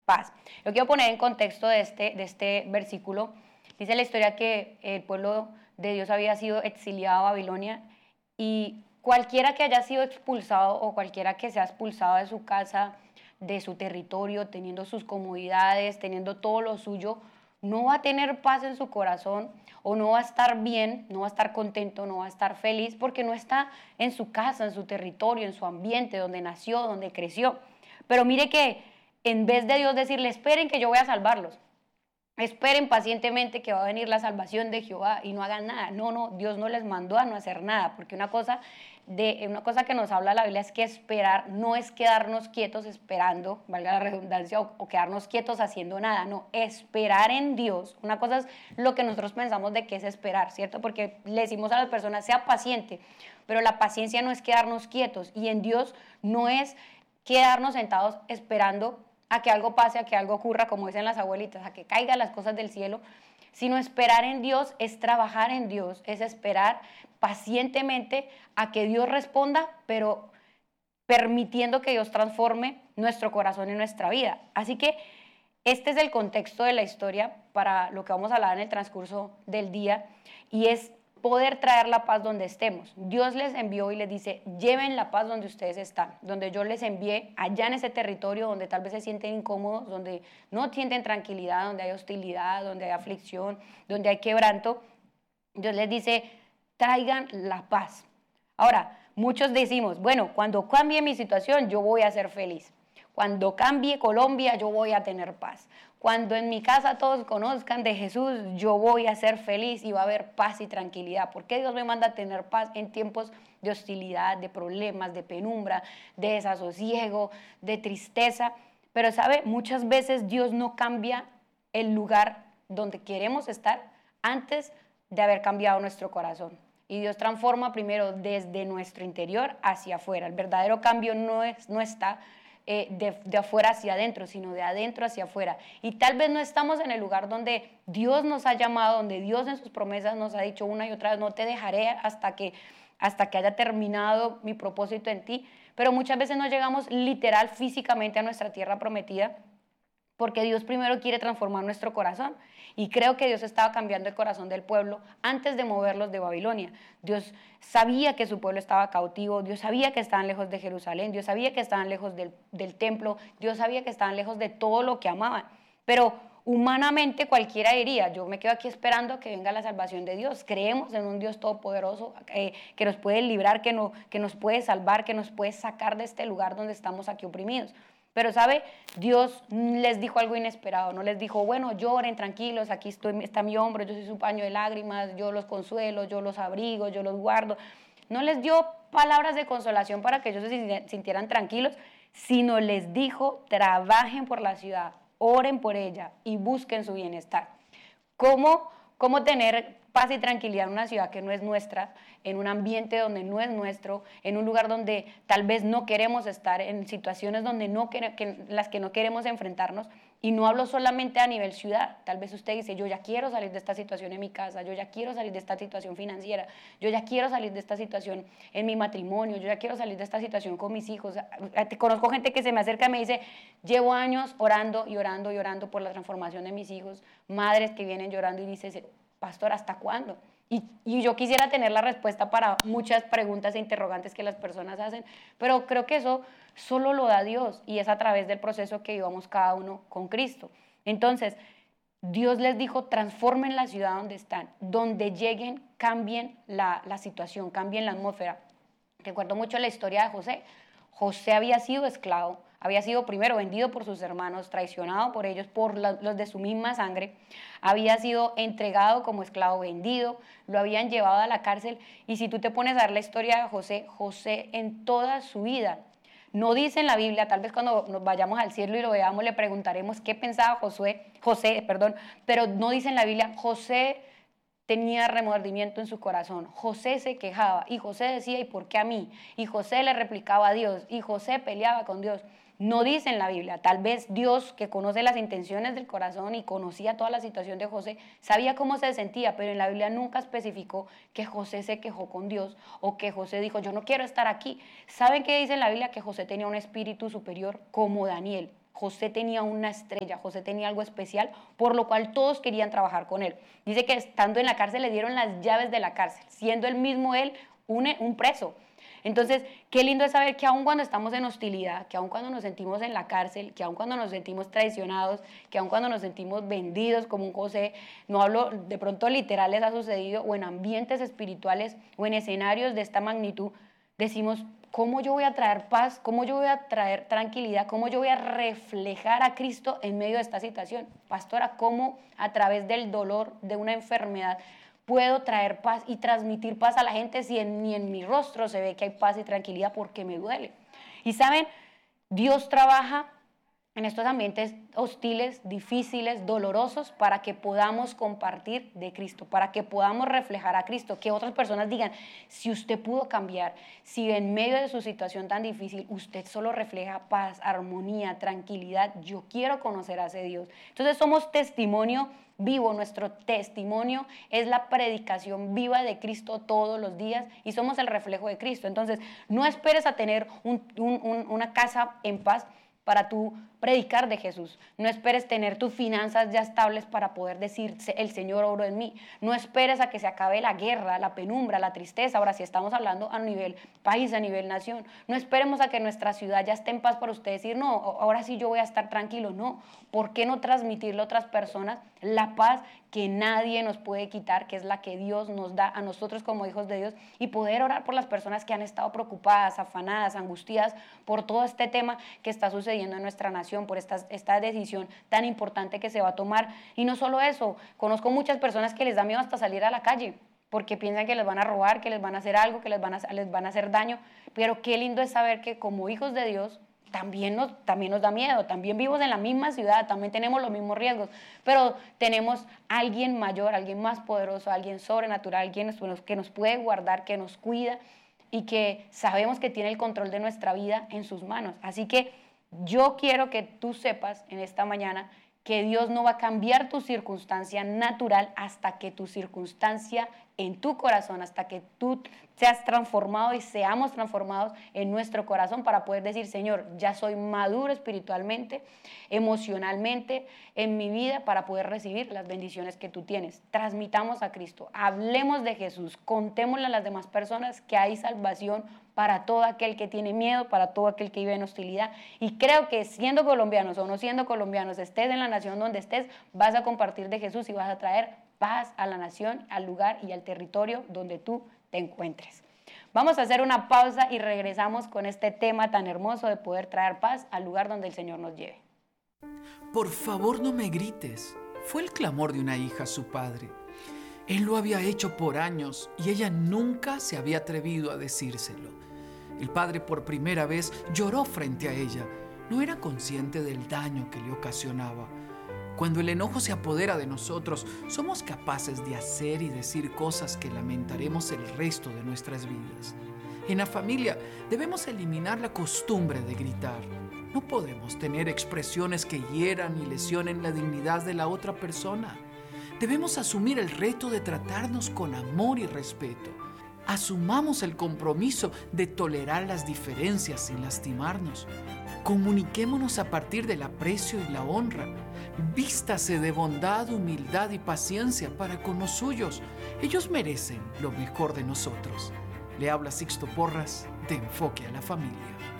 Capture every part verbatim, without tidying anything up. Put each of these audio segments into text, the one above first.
paz. Lo quiero poner en contexto de este, de este versículo. Dice la historia que el pueblo de Dios había sido exiliado a Babilonia y cualquiera que haya sido expulsado o cualquiera que sea expulsado de su casa, de su territorio, teniendo sus comodidades, teniendo todo lo suyo, no va a tener paz en su corazón o no va a estar bien, no va a estar contento, no va a estar feliz porque no está en su casa, en su territorio, en su ambiente, donde nació, donde creció. Pero mire que en vez de Dios decirle, esperen que yo voy a salvarlos, esperen pacientemente que va a venir la salvación de Jehová y no hagan nada. No, no, Dios no les mandó a no hacer nada, porque una cosa, de, una cosa que nos habla la Biblia es que esperar no es quedarnos quietos esperando, valga la redundancia, o, o quedarnos quietos haciendo nada. No, esperar en Dios. Una cosa es lo que nosotros pensamos de que es esperar, ¿cierto? Porque le decimos a las personas, sea paciente, pero la paciencia no es quedarnos quietos y en Dios no es quedarnos sentados esperando a que algo pase, a que algo ocurra, como dicen las abuelitas, a que caigan las cosas del cielo, sino esperar en Dios es trabajar en Dios, es esperar pacientemente a que Dios responda, pero permitiendo que Dios transforme nuestro corazón y nuestra vida. Así que este es el contexto de la historia para lo que vamos a hablar en el transcurso del día y es poder traer la paz donde estemos. Dios les envió y les dice, lleven la paz donde ustedes están, donde yo les envié, allá en ese territorio donde tal vez se sienten incómodos, donde no sienten tranquilidad, donde hay hostilidad, donde hay aflicción, donde hay quebranto. Dios les dice, traigan la paz. Ahora, muchos decimos, bueno, cuando cambie mi situación, yo voy a ser feliz. Cuando cambie Colombia, yo voy a tener paz. Cuando en mi casa todos conozcan de Jesús, yo voy a ser feliz y va a haber paz y tranquilidad. ¿Por qué Dios me manda a tener paz en tiempos de hostilidad, de problemas, de penumbra, de desasosiego, de tristeza? Pero, ¿sabe? Muchas veces Dios no cambia el lugar donde queremos estar antes de haber cambiado nuestro corazón. Y Dios transforma primero desde nuestro interior hacia afuera. El verdadero cambio no, es, no está Eh, de, de afuera hacia adentro, sino de adentro hacia afuera. Y tal vez no estamos en el lugar donde Dios nos ha llamado, donde Dios en sus promesas nos ha dicho una y otra vez, no te dejaré hasta que, hasta que haya terminado mi propósito en ti. Pero muchas veces no llegamos literal físicamente a nuestra tierra prometida, porque Dios primero quiere transformar nuestro corazón. Y creo que Dios estaba cambiando el corazón del pueblo antes de moverlos de Babilonia. Dios sabía que su pueblo estaba cautivo, Dios sabía que estaban lejos de Jerusalén, Dios sabía que estaban lejos del, del templo, Dios sabía que estaban lejos de todo lo que amaban. Pero humanamente cualquiera diría, yo me quedo aquí esperando a que venga la salvación de Dios. Creemos en un Dios todopoderoso eh, que nos puede librar, que, no, que nos puede salvar, que nos puede sacar de este lugar donde estamos aquí oprimidos. Pero, ¿sabe? Dios les dijo algo inesperado, no les dijo, bueno, lloren, tranquilos, aquí estoy, está mi hombro, yo soy su paño de lágrimas, yo los consuelo, yo los abrigo, yo los guardo. No les dio palabras de consolación para que ellos se sintieran tranquilos, sino les dijo, trabajen por la ciudad, oren por ella y busquen su bienestar. ¿Cómo, cómo tener paz y tranquilidad en una ciudad que no es nuestra, en un ambiente donde no es nuestro, en un lugar donde tal vez no queremos estar, en situaciones donde no quere, que, las que no queremos enfrentarnos? Y no hablo solamente a nivel ciudad. Tal vez usted dice, yo ya quiero salir de esta situación en mi casa, yo ya quiero salir de esta situación financiera, yo ya quiero salir de esta situación en mi matrimonio, yo ya quiero salir de esta situación con mis hijos. Te conozco gente que se me acerca y me dice, llevo años orando y orando y orando por la transformación de mis hijos, madres que vienen llorando y dicen, pastor, ¿hasta cuándo? Y, y yo quisiera tener la respuesta para muchas preguntas e interrogantes que las personas hacen, pero creo que eso solo lo da Dios y es a través del proceso que vivamos cada uno con Cristo. Entonces, Dios les dijo, transformen la ciudad donde están, donde lleguen, cambien la, la situación, cambien la atmósfera. Recuerdo mucho la historia de José. José había sido esclavo, había sido primero vendido por sus hermanos, traicionado por ellos, por la, los de su misma sangre, había sido entregado como esclavo vendido, lo habían llevado a la cárcel, y si tú te pones a ver la historia de José, José en toda su vida, no dice en la Biblia, tal vez cuando nos vayamos al cielo y lo veamos le preguntaremos qué pensaba Josué, José, perdón, pero no dice en la Biblia, José tenía remordimiento en su corazón, José se quejaba y José decía, ¿y por qué a mí? Y José le replicaba a Dios y José peleaba con Dios. No dice en la Biblia, tal vez Dios, que conoce las intenciones del corazón y conocía toda la situación de José, sabía cómo se sentía, pero en la Biblia nunca especificó que José se quejó con Dios o que José dijo, yo no quiero estar aquí. ¿Saben qué dice en la Biblia? Que José tenía un espíritu superior como Daniel. José tenía una estrella, José tenía algo especial, por lo cual todos querían trabajar con él. Dice que estando en la cárcel le dieron las llaves de la cárcel, siendo él mismo él un, un preso. Entonces, qué lindo es saber que aun cuando estamos en hostilidad, que aun cuando nos sentimos en la cárcel, que aun cuando nos sentimos traicionados, que aun cuando nos sentimos vendidos como un José, no hablo de pronto literales, ha sucedido, o en ambientes espirituales o en escenarios de esta magnitud, decimos, ¿cómo yo voy a traer paz? ¿Cómo yo voy a traer tranquilidad? ¿Cómo yo voy a reflejar a Cristo en medio de esta situación? Pastora, ¿cómo a través del dolor de una enfermedad puedo traer paz y transmitir paz a la gente si en, ni en mi rostro se ve que hay paz y tranquilidad porque me duele? Y saben, Dios trabaja en estos ambientes hostiles, difíciles, dolorosos, para que podamos compartir de Cristo, para que podamos reflejar a Cristo, que otras personas digan, si usted pudo cambiar, si en medio de su situación tan difícil usted solo refleja paz, armonía, tranquilidad, yo quiero conocer a ese Dios. Entonces somos testimonio vivo, nuestro testimonio es la predicación viva de Cristo todos los días y somos el reflejo de Cristo. Entonces no esperes a tener un, un, un, una casa en paz para tú predicar de Jesús. No esperes tener tus finanzas ya estables para poder decir, el Señor obró en mí. No esperes a que se acabe la guerra, la penumbra, la tristeza. Ahora, si estamos hablando a nivel país, a nivel nación, no esperemos a que nuestra ciudad ya esté en paz para usted decir, no, ahora sí yo voy a estar tranquilo. No, ¿por qué no transmitirle a otras personas la paz que nadie nos puede quitar, que es la que Dios nos da a nosotros como hijos de Dios, y poder orar por las personas que han estado preocupadas, afanadas, angustiadas por todo este tema que está sucediendo en nuestra nación, por esta, esta decisión tan importante que se va a tomar? Y no solo eso, conozco muchas personas que les da miedo hasta salir a la calle, porque piensan que les van a robar, que les van a hacer algo, que les van a, les van a hacer daño, pero qué lindo es saber que como hijos de Dios, También nos, también nos da miedo, también vivimos en la misma ciudad, también tenemos los mismos riesgos, pero tenemos alguien mayor, alguien más poderoso, alguien sobrenatural, alguien que nos puede guardar, que nos cuida y que sabemos que tiene el control de nuestra vida en sus manos. Así que yo quiero que tú sepas en esta mañana que Dios no va a cambiar tu circunstancia natural hasta que tu circunstancia en tu corazón, hasta que tú seas transformado y seamos transformados en nuestro corazón para poder decir, Señor, ya soy maduro espiritualmente, emocionalmente, en mi vida para poder recibir las bendiciones que tú tienes. Transmitamos a Cristo, hablemos de Jesús, contémosle a las demás personas que hay salvación para todo aquel que tiene miedo, para todo aquel que vive en hostilidad. Y creo que siendo colombianos o no siendo colombianos, estés en la nación donde estés, vas a compartir de Jesús y vas a traer paz a la nación, al lugar y al territorio donde tú te encuentres. Vamos a hacer una pausa y regresamos con este tema tan hermoso de poder traer paz al lugar donde el Señor nos lleve. Por favor, no me grites. Fue el clamor de una hija a su padre. Él lo había hecho por años y ella nunca se había atrevido a decírselo. El padre por primera vez lloró frente a ella. No era consciente del daño que le ocasionaba. Cuando el enojo se apodera de nosotros, somos capaces de hacer y decir cosas que lamentaremos el resto de nuestras vidas. En la familia debemos eliminar la costumbre de gritar. No podemos tener expresiones que hieran y lesionen la dignidad de la otra persona. Debemos asumir el reto de tratarnos con amor y respeto. Asumamos el compromiso de tolerar las diferencias sin lastimarnos. Comuniquémonos a partir del aprecio y la honra. Vístase de bondad, humildad y paciencia para con los suyos. Ellos merecen lo mejor de nosotros. Le habla Sixto Porras de Enfoque a la Familia.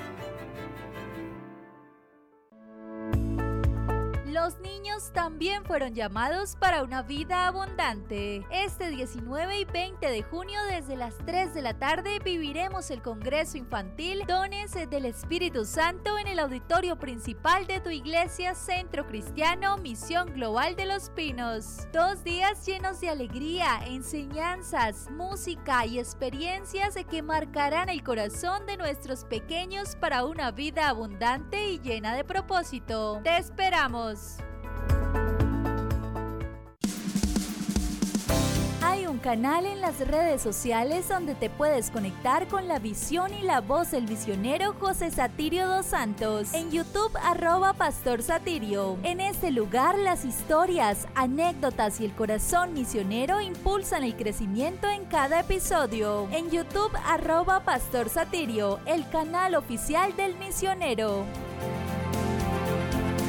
Los niños también fueron llamados para una vida abundante. Este diecinueve y veinte de junio desde las tres de la tarde viviremos el Congreso Infantil Dones del Espíritu Santo en el auditorio principal de tu iglesia Centro Cristiano Misión Global de Los Pinos. Dos días llenos de alegría, enseñanzas, música y experiencias que marcarán el corazón de nuestros pequeños para una vida abundante y llena de propósito. ¡Te esperamos! Hay un canal en las redes sociales donde te puedes conectar con la visión y la voz del misionero José Satirio dos Santos. En YouTube, arroba Pastor Satirio. En este lugar, las historias, anécdotas y el corazón misionero impulsan el crecimiento en cada episodio. En YouTube, arroba Pastor Satirio, el canal oficial del misionero.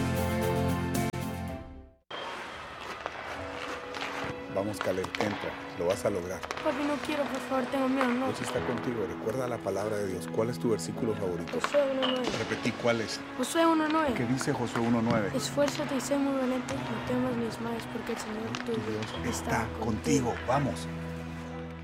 Vamos, Caleb, entra. Lo vas a lograr. Papi, no quiero, por favor, tengo miedo, no. Dios está contigo. Recuerda la palabra de Dios. ¿Cuál es tu versículo favorito? Josué uno nueve. Repetí, ¿cuál es? Josué uno nueve. ¿Qué dice Josué uno nueve? Esfuérzate y sé muy valiente, no temas ni desmayes, porque el Señor tu Dios está contigo. Vamos.